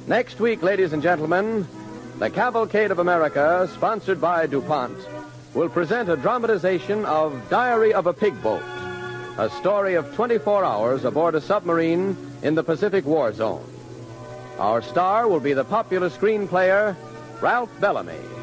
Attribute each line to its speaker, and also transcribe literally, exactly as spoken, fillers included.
Speaker 1: Next week, ladies and gentlemen, the Cavalcade of America, sponsored by DuPont, will present a dramatization of Diary of a Pig Boat, a story of twenty-four hours aboard a submarine in the Pacific War Zone. Our star will be the popular screen player, Ralph Bellamy.